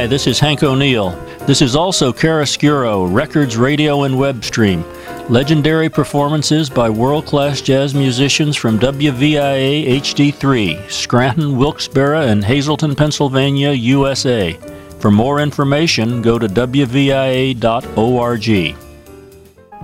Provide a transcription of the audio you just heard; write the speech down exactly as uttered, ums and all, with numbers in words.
Hi, this is Hank O'Neill. This is also Chiaroscuro, Records, Radio, and Web Stream. Legendary performances by world-class jazz musicians from W V I A H D three, Scranton, Wilkes-Barre, and Hazleton, Pennsylvania, U S A. For more information, go to W V I A dot org.